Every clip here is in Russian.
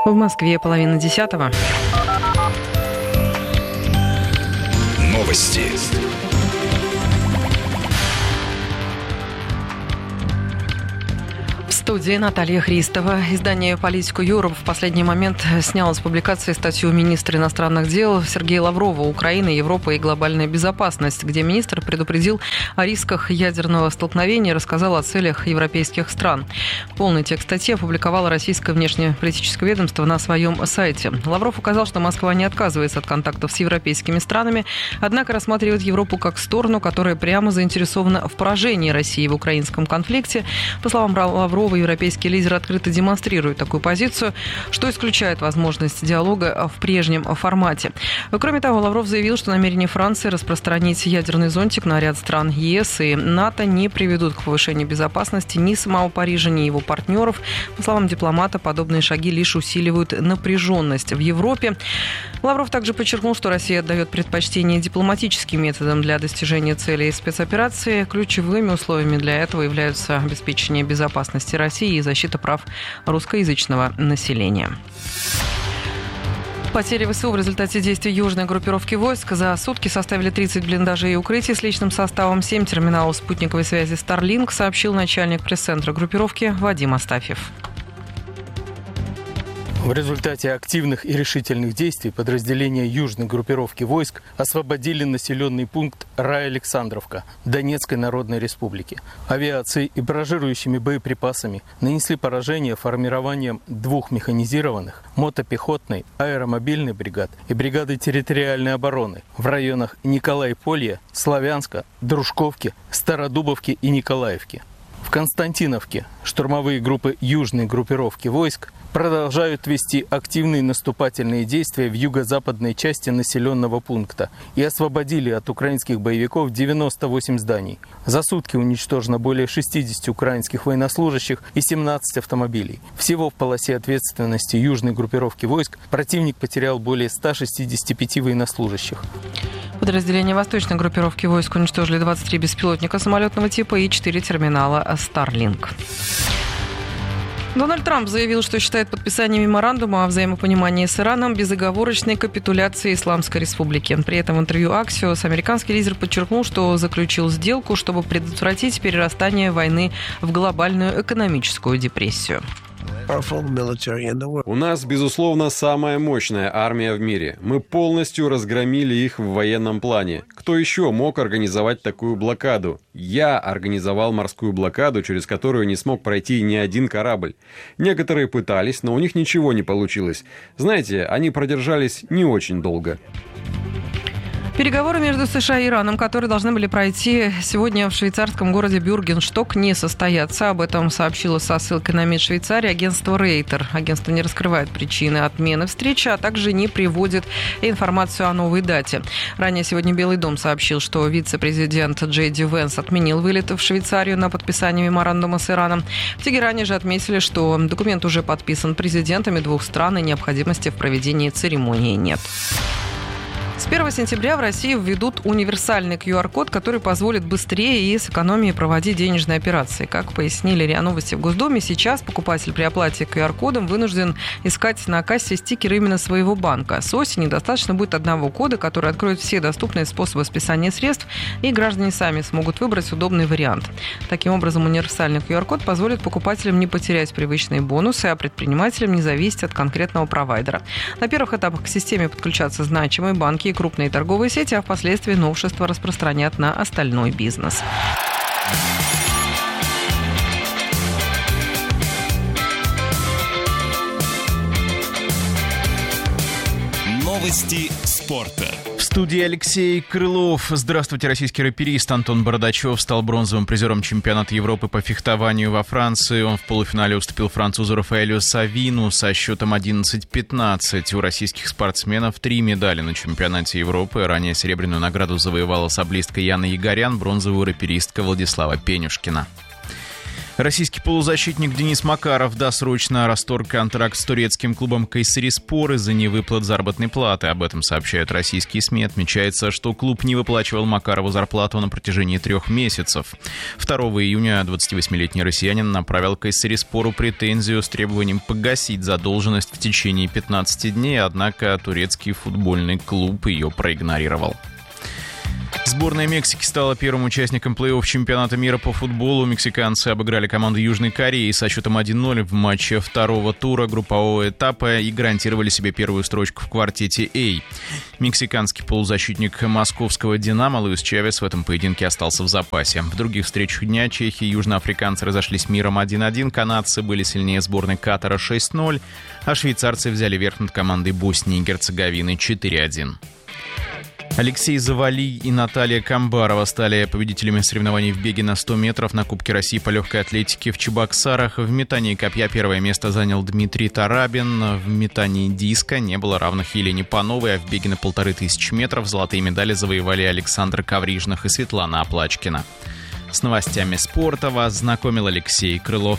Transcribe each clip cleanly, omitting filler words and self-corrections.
В Москве 9:30. Новости. В студии Наталья Христова. Издание «Политику Europe» в последний момент сняло с публикации статью министра иностранных дел Сергея Лаврова «Украина, Европа и глобальная безопасность», где министр предупредил о рисках ядерного столкновения и рассказал о целях европейских стран. Полный текст статьи опубликовало российское внешнеполитическое ведомство на своем сайте. Лавров указал, что Москва не отказывается от контактов с европейскими странами, однако рассматривает Европу как сторону, которая прямо заинтересована в поражении России в украинском конфликте. По словам Лаврова, европейские лидеры открыто демонстрируют такую позицию, что исключает возможность диалога в прежнем формате. Кроме того, Лавров заявил, что намерения Франции распространить ядерный зонтик на ряд стран ЕС и НАТО не приведут к повышению безопасности ни самого Парижа, ни его партнеров. По словам дипломата, подобные шаги лишь усиливают напряженность в Европе. Лавров также подчеркнул, что Россия отдает предпочтение дипломатическим методам для достижения целей спецоперации. Ключевыми условиями для этого являются обеспечение безопасности России и защита прав русскоязычного населения. Потери ВСУ в результате действий южной группировки войск за сутки составили 30 блиндажей и укрытий с личным составом, 7 терминалов спутниковой связи Starlink, сообщил начальник пресс-центра группировки Вадим Астафьев. В результате активных и решительных действий подразделения южной группировки войск освободили населенный пункт Рай-Александровка Донецкой Народной Республики. Авиацией и баражирующими боеприпасами нанесли поражение формированием 2 механизированных, мотопехотной, аэромобильной бригад и бригады территориальной обороны в районах Николай-Полье, Славянска, Дружковки, Стародубовки и Николаевки. В Константиновке штурмовые группы южной группировки войск продолжают вести активные наступательные действия в юго-западной части населенного пункта и освободили от украинских боевиков 98 зданий. За сутки уничтожено более 60 украинских военнослужащих и 17 автомобилей. Всего в полосе ответственности южной группировки войск противник потерял более 165 военнослужащих. Подразделения восточной группировки войск уничтожили 23 беспилотника самолетного типа и 4 терминала Starlink. Дональд Трамп заявил, что считает подписание меморандума о взаимопонимании с Ираном безоговорочной капитуляцией Исламской Республики. При этом в интервью Axios американский лидер подчеркнул, что заключил сделку, чтобы предотвратить перерастание войны в глобальную экономическую депрессию. У нас, безусловно, самая мощная армия в мире. Мы полностью разгромили их в военном плане. Кто еще мог организовать такую блокаду? Я организовал морскую блокаду, через которую не смог пройти ни один корабль. Некоторые пытались, но у них ничего не получилось. Знаете, они продержались не очень долго. Переговоры между США и Ираном, которые должны были пройти сегодня в швейцарском городе Бюргеншток, не состоятся. Об этом сообщило со ссылкой на МИД Швейцарии агентство Рейтер. Агентство не раскрывает причины отмены встречи, а также не приводит информацию о новой дате. Ранее сегодня Белый дом сообщил, что вице-президент Джей Ди Венс отменил вылет в Швейцарию на подписание меморандума с Ираном. В Тегеране же отметили, что документ уже подписан президентами 2 стран и необходимости в проведении церемонии нет. С 1 сентября в России введут универсальный QR-код, который позволит быстрее и с экономией проводить денежные операции. Как пояснили РИА Новости в Госдуме, сейчас покупатель при оплате QR-кодом вынужден искать на кассе стикеры именно своего банка. С осени достаточно будет одного кода, который откроет все доступные способы списания средств, и граждане сами смогут выбрать удобный вариант. Таким образом, универсальный QR-код позволит покупателям не потерять привычные бонусы, а предпринимателям не зависеть от конкретного провайдера. На первых этапах к системе подключатся значимые банки и крупные торговые сети, а впоследствии новшества распространят на остальной бизнес. Новости спорта. В студии Алексей Крылов. Здравствуйте. Российский рэперист Антон Бородачев стал бронзовым призером чемпионата Европы по фехтованию во Франции. Он в полуфинале уступил французу Рафаэлю Савину со счетом 11-15. У российских спортсменов 3 медали на чемпионате Европы. Ранее серебряную награду завоевала саблистка Яна Егорян, бронзовую рэперистка Владислава Пенюшкина. Российский полузащитник Денис Макаров досрочно расторг контракт с турецким клубом Кайсериспор из-за невыплат заработной платы. Об этом сообщают российские СМИ. Отмечается, что клуб не выплачивал Макарову зарплату на протяжении 3 месяцев. 2 июня 28-летний россиянин направил Кайсериспору претензию с требованием погасить задолженность в течение 15 дней, однако турецкий футбольный клуб ее проигнорировал. Сборная Мексики стала первым участником плей-офф чемпионата мира по футболу. Мексиканцы обыграли команду Южной Кореи со счетом 1-0 в матче второго тура группового этапа и гарантировали себе первую строчку в квартете А. Мексиканский полузащитник московского «Динамо» Луис Чавес в этом поединке остался в запасе. В других встречах дня чехи и южноафриканцы разошлись миром 1-1, канадцы были сильнее сборной Катара 6-0, а швейцарцы взяли верх над командой Боснии и Герцеговины 4-1. Алексей Завали и Наталья Камбарова стали победителями соревнований в беге на 100 метров на Кубке России по легкой атлетике в Чебоксарах. В метании копья первое место занял Дмитрий Тарабин. В метании диска не было равных Елене Пановой, а в беге на 1500 метров золотые медали завоевали Александр Коврижных и Светлана Оплачкина. С новостями спорта вас знакомил Алексей Крылов.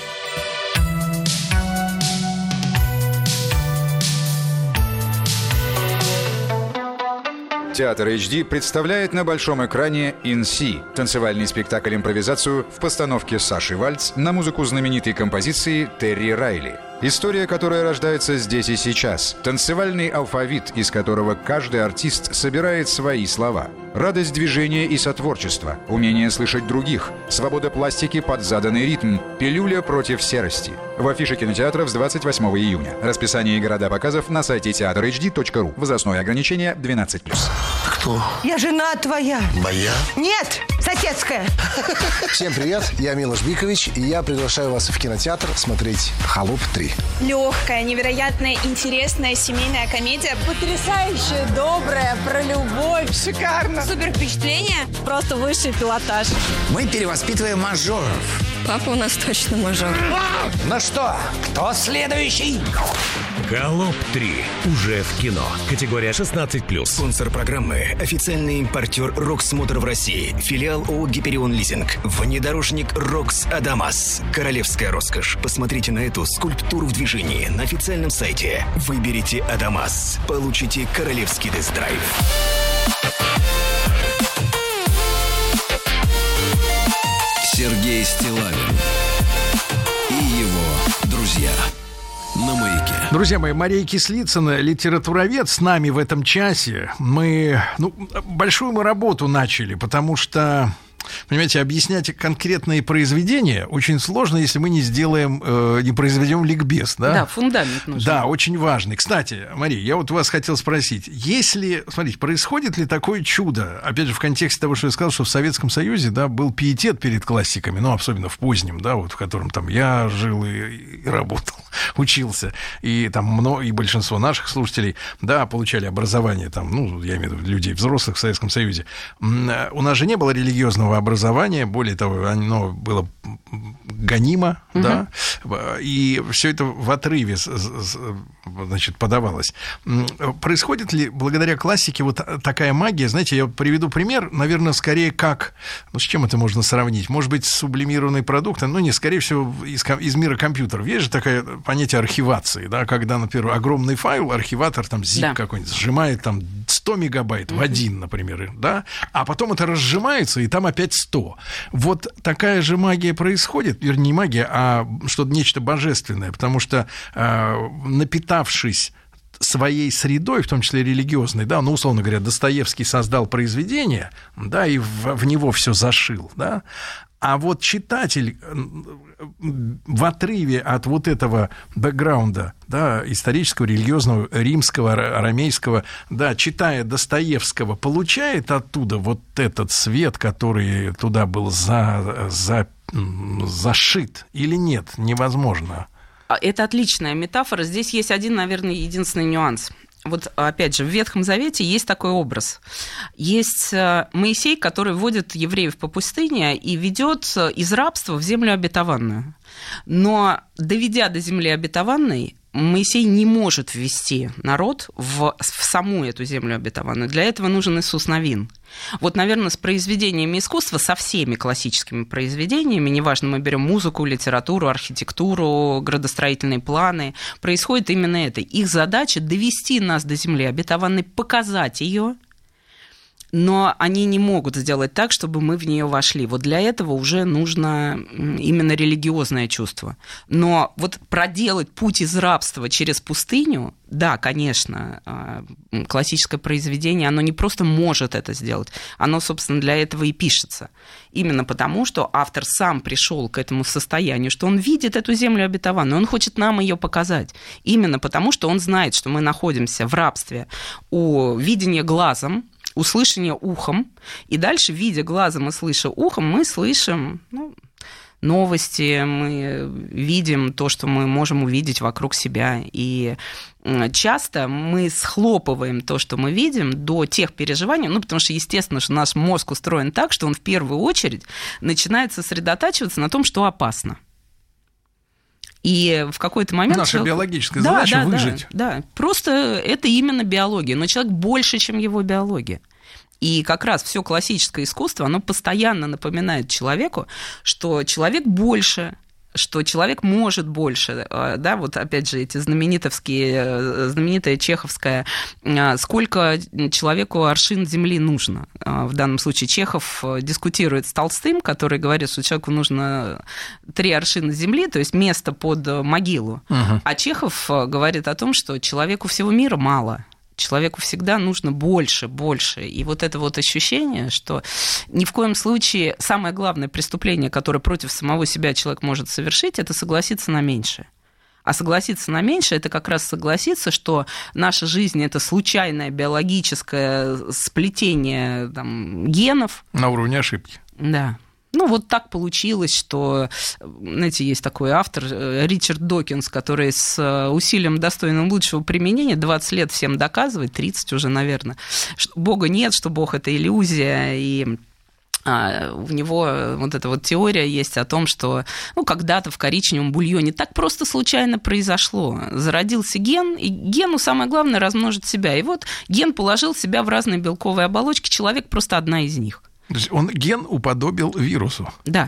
Театр HD представляет на большом экране «Инси» – танцевальный спектакль-импровизацию в постановке Саши Вальц на музыку знаменитой композиции Терри Райли. История, которая рождается здесь и сейчас. Танцевальный алфавит, из которого каждый артист собирает свои слова. Радость движения и сотворчества, умение слышать других, свобода пластики под заданный ритм, пилюля против серости. В афише кинотеатров с 28 июня. Расписание и города показов на сайте teatrhd.ru. Возрастное ограничение 12+. Кто? Я жена твоя. Моя? Нет, соседская. Всем привет, я Милош Бикович, и я приглашаю вас в кинотеатр смотреть «Холоп 3». Легкая, невероятно интересная семейная комедия. Потрясающая, добрая, про любовь, шикарно. Супер впечатление, просто высший пилотаж. Мы перевоспитываем мажоров. Папа у нас точно мажор. Ну что, кто следующий? «Холоп 3» уже в кино. Категория 16+. Спонсор программы – официальный импортер «Рокс Мотор» в России. Филиал ООО «Гиперион Лизинг». Внедорожник «Рокс Адамас». Королевская роскошь. Посмотрите на эту скульптуру в движении на официальном сайте. Выберите «Адамас». Получите королевский тест-драйв. Сергей Стиллавин и его друзья на Маяке. Друзья мои, Мария Кислицына, литературовед, с нами в этом часе. Большую мы работу начали, потому что, понимаете, объяснять конкретные произведения очень сложно, если мы не произведем ликбез, да? Да, фундамент нужен. Да, очень важный. Кстати, Мария, я вот вас хотел спросить, смотрите, происходит ли такое чудо, опять же, в контексте того, что я сказал, что в Советском Союзе, да, был пиетет перед классиками, особенно в позднем, да, вот в котором там я жил и работал, учился, и там и большинство наших слушателей, да, получали образование, там, я имею в виду людей взрослых в Советском Союзе. У нас же не было религиозного образования, более того, оно было гонимо, да, и все это в отрыве, значит, подавалось. Происходит ли благодаря классике вот такая магия? Знаете, я приведу пример, наверное, скорее как, с чем это можно сравнить? Может быть, сублимированный продукт, скорее всего, из мира компьютеров. Есть же такое понятие архивации, да, когда, например, огромный файл, архиватор, там, zip какой-нибудь, сжимает там 100 мегабайт в один, например, да, а потом это разжимается, и там опять 100. Вот такая же магия происходит, вернее, не магия, а что-то нечто божественное, потому что, напитавшись своей средой, в том числе религиозной, да, условно говоря, Достоевский создал произведение, да, и в него все зашил, да, а вот читатель в отрыве от вот этого бэкграунда, да, исторического, религиозного, римского, арамейского, да, читая Достоевского, получает оттуда вот этот свет, который туда был зашит или нет, невозможно. Это отличная метафора. Здесь есть один, наверное, единственный нюанс. Вот, опять же, в Ветхом Завете есть такой образ. Есть Моисей, который вводит евреев по пустыне и ведет из рабства в землю обетованную. Но, доведя до земли обетованной, Моисей не может ввести народ в саму эту землю обетованную. Для этого нужен Иисус Навин. Вот, наверное, с произведениями искусства, со всеми классическими произведениями, неважно, мы берем музыку, литературу, архитектуру, градостроительные планы, происходит именно это. Их задача — довести нас до земли обетованной, показать ее, но они не могут сделать так, чтобы мы в нее вошли. Вот для этого уже нужно именно религиозное чувство. Но вот проделать путь из рабства через пустыню, да, конечно, классическое произведение, оно не просто может это сделать, оно, собственно, для этого и пишется. Именно потому, что автор сам пришел к этому состоянию, что он видит эту землю обетованную, он хочет нам ее показать. Именно потому, что он знает, что мы находимся в рабстве у видения глазом, услышание ухом, и дальше, видя глазом и слыша ухом, мы слышим новости, мы видим то, что мы можем увидеть вокруг себя. И часто мы схлопываем то, что мы видим, до тех переживаний, потому что, естественно, что наш мозг устроен так, что он в первую очередь начинает сосредотачиваться на том, что опасно. И в какой-то момент... Наша биологическая задача выжить. Да, просто это именно биология. Но человек больше, чем его биология. И как раз все классическое искусство, оно постоянно напоминает человеку, что человек больше, что человек может больше. Да, вот опять же эти знаменитая чеховская «Сколько человеку аршин земли нужно?». В данном случае Чехов дискутирует с Толстым, который говорит, что человеку нужно 3 аршина земли, то есть место под могилу. А Чехов говорит о том, что человеку всего мира мало. Человеку всегда нужно больше. И вот это вот ощущение, что ни в коем случае самое главное преступление, которое против самого себя человек может совершить, это согласиться на меньшее. А согласиться на меньшее – это как раз согласиться, что наша жизнь – это случайное биологическое сплетение генов. На уровне ошибки. Да. Вот так получилось, что, знаете, есть такой автор, Ричард Докинс, который с усилием достойным лучшего применения 20 лет всем доказывает, 30 уже, наверное, что Бога нет, что Бог – это иллюзия, и у него вот эта вот теория есть о том, что когда-то в коричневом бульоне так просто случайно произошло. Зародился ген, и гену самое главное – размножить себя. И вот ген положил себя в разные белковые оболочки, человек просто одна из них. То есть он ген уподобил вирусу. Да.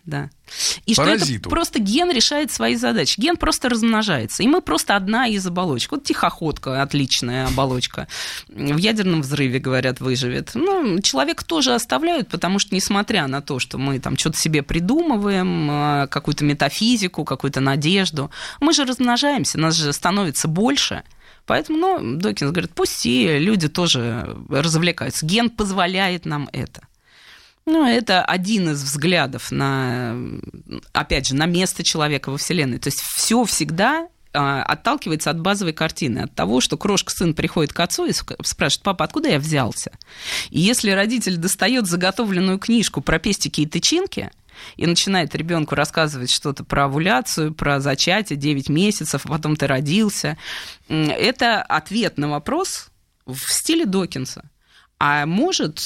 И паразиту. Что это просто ген решает свои задачи. Ген просто размножается. И мы просто одна из оболочек. Вот тихоходка, отличная оболочка. В ядерном взрыве, говорят, выживет. Человека тоже оставляют, потому что, несмотря на то, что мы там что-то себе придумываем, какую-то метафизику, какую-то надежду, мы же размножаемся, нас же становится больше. Поэтому, Докинс говорит, пусть и люди тоже развлекаются. Ген позволяет нам это. Это один из взглядов на, опять же, на место человека во Вселенной. То есть все всегда отталкивается от базовой картины, от того, что крошка-сын приходит к отцу и спрашивает: папа, откуда я взялся? И если родитель достает заготовленную книжку про пестики и тычинки и начинает ребенку рассказывать что-то про овуляцию, про зачатие, 9 месяцев, а потом ты родился, это ответ на вопрос в стиле Докинса. А может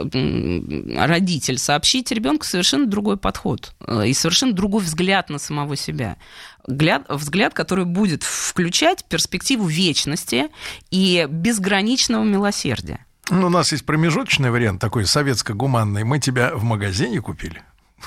родитель сообщить ребенку совершенно другой подход и совершенно другой взгляд на самого себя. Взгляд, который будет включать перспективу вечности и безграничного милосердия. У нас есть промежуточный вариант, такой советско-гуманный. Мы тебя в магазине купили.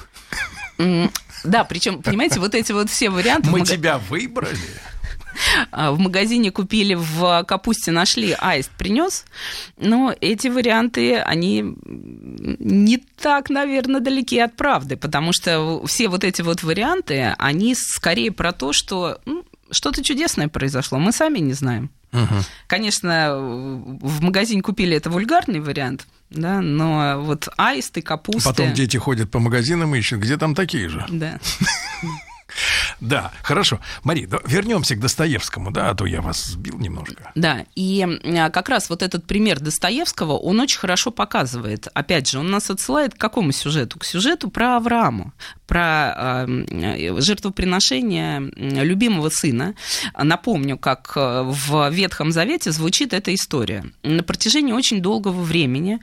Да, причем, понимаете, вот эти вот все варианты... Мы тебя выбрали. В магазине купили, в капусте нашли, аист принес. Но эти варианты, они не так, наверное, далеки от правды, потому что все вот эти вот варианты, они скорее про то, что что-то чудесное произошло, мы сами не знаем. Конечно, в магазине купили, это вульгарный вариант, да, но вот аисты, капусты... Потом дети ходят по магазинам и ищут, где там такие же. Да. Да, хорошо. Мари, вернемся к Достоевскому, да, а то я вас сбил немножко. Да, и как раз вот этот пример Достоевского, он очень хорошо показывает. Опять же, он нас отсылает к какому сюжету? К сюжету про Авраама, про жертвоприношение любимого сына. Напомню, как в Ветхом Завете звучит эта история. На протяжении очень долгого времени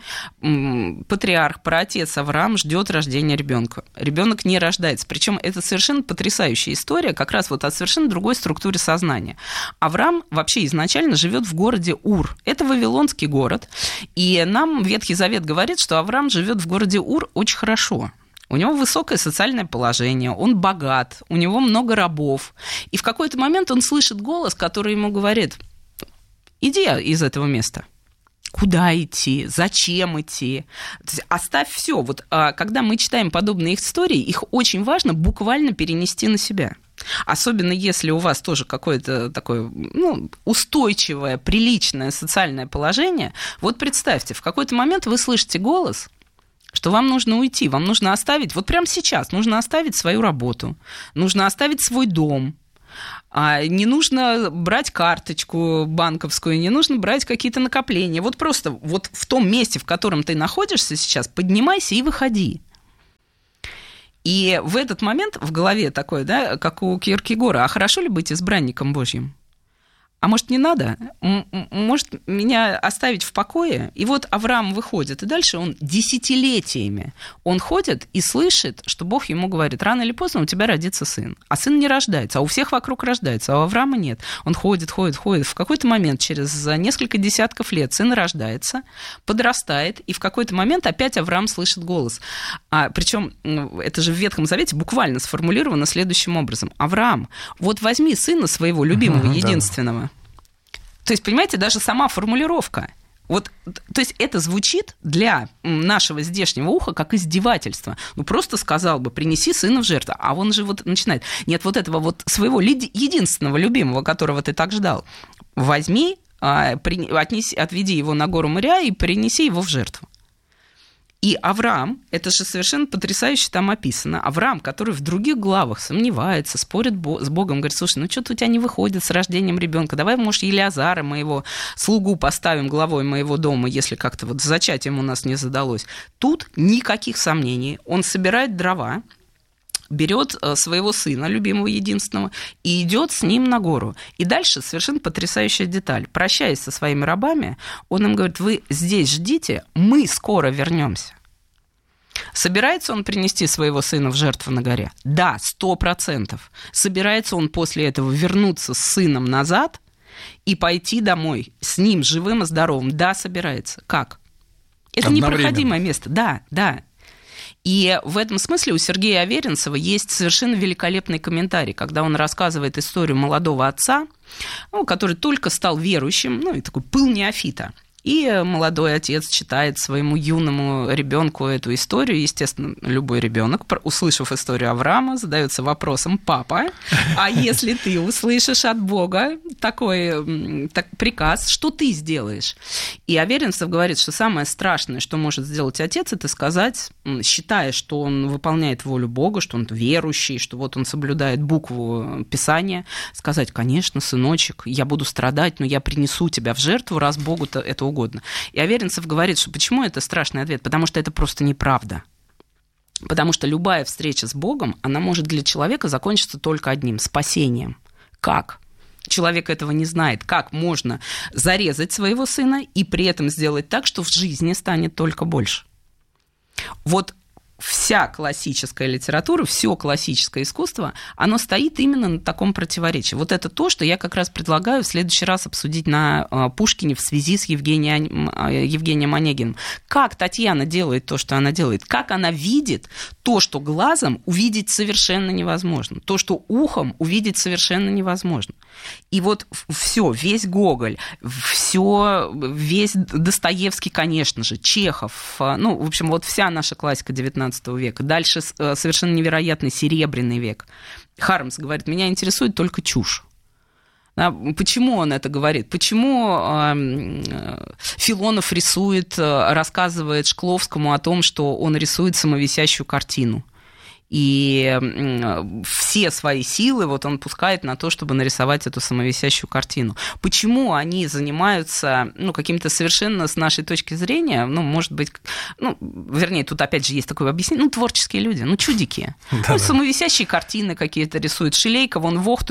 патриарх, праотец Авраам ждет рождения ребенка. Ребенок не рождается. Причем это совершенно потрясающе потрясающая история как раз вот о совершенно другой структуре сознания. Авраам вообще изначально живет в городе Ур. Это вавилонский город. И нам Ветхий Завет говорит, что Авраам живет в городе Ур очень хорошо. У него высокое социальное положение, он богат, у него много рабов. И в какой-то момент он слышит голос, который ему говорит: иди из этого места. Куда идти? Зачем идти? Оставь все. Вот когда мы читаем подобные истории, их очень важно буквально перенести на себя. Особенно если у вас тоже какое-то такое устойчивое, приличное социальное положение. Вот представьте, в какой-то момент вы слышите голос, что вам нужно уйти, вам нужно оставить, вот прямо сейчас нужно оставить свою работу, нужно оставить свой дом, не нужно брать карточку банковскую, не нужно брать какие-то накопления. Вот просто вот в том месте, в котором ты находишься сейчас, поднимайся и выходи. И в этот момент в голове такое, да, как у Киркегора: а хорошо ли быть избранником Божьим? А может, не надо? Может, меня оставить в покое? И вот Авраам выходит, и дальше он десятилетиями, он ходит и слышит, что Бог ему говорит: рано или поздно у тебя родится сын. А сын не рождается, а у всех вокруг рождается, а у Авраама нет. Он ходит. В какой-то момент, через несколько десятков лет, сын рождается, подрастает, и в какой-то момент опять Авраам слышит голос. Причем это же в Ветхом Завете буквально сформулировано следующим образом: Авраам, вот возьми сына своего любимого, единственного. То есть, понимаете, даже сама формулировка. Вот, то есть это звучит для нашего здешнего уха как издевательство. Просто сказал бы: принеси сына в жертву. А он же вот начинает: нет, вот этого вот своего единственного любимого, которого ты так ждал, возьми, отведи его на гору Мориа и принеси его в жертву. И Авраам, это же совершенно потрясающе там описано, Авраам, который в других главах сомневается, спорит с Богом, говорит: слушай, что-то у тебя не выходит с рождением ребенка, давай, может, Елиазара, моего слугу, поставим главой моего дома, если как-то вот с зачатием у нас не задалось. Тут никаких сомнений. Он собирает дрова, берет своего сына, любимого единственного, и идет с ним на гору. И дальше совершенно потрясающая деталь. Прощаясь со своими рабами, он им говорит: вы здесь ждите, мы скоро вернемся. Собирается он принести своего сына в жертву на горе? Да, 100%. Собирается он после этого вернуться с сыном назад и пойти домой с ним живым и здоровым? Да, собирается. Как? Это непроходимое место. Да. И в этом смысле у Сергея Аверинцева есть совершенно великолепный комментарий, когда он рассказывает историю молодого отца, который только стал верующим, и такой пыл неофита. И молодой отец читает своему юному ребенку эту историю. Естественно, любой ребенок, услышав историю Авраама, задается вопросом: папа, а если ты услышишь от Бога такой приказ, что ты сделаешь? И Аверинцев говорит, что самое страшное, что может сделать отец, это сказать, считая, что он выполняет волю Бога, что он верующий, что вот он соблюдает букву Писания, сказать: конечно, сыночек, я буду страдать, но я принесу тебя в жертву, раз Богу-то это угодно. И Аверинцев говорит, что почему это страшный ответ? Потому что это просто неправда. Потому что любая встреча с Богом, она может для человека закончиться только одним – спасением. Как? Человек этого не знает. Как можно зарезать своего сына и при этом сделать так, что в жизни станет только больше? Вот вся классическая литература, все классическое искусство, оно стоит именно на таком противоречии. Вот это то, что я как раз предлагаю в следующий раз обсудить на Пушкине в связи с Евгением Онегиным. Как Татьяна делает то, что она делает, как она видит то, что глазом увидеть совершенно невозможно, то, что ухом увидеть совершенно невозможно. И вот все, весь Гоголь, весь Достоевский, конечно же, Чехов, в общем, вот вся наша классика XIX века. Дальше совершенно невероятный Серебряный век. Хармс говорит: меня интересует только чушь. Почему он это говорит? Почему Филонов рассказывает Шкловскому о том, что он рисует самовисящую картину? И все свои силы вот он пускает на то, чтобы нарисовать эту самовисящую картину. Почему они занимаются каким-то совершенно, с нашей точки зрения, может быть, вернее, тут опять же есть такое объяснение, творческие люди, чудики. Самовисящие картины какие-то рисуют. Шилейко, вон Вохту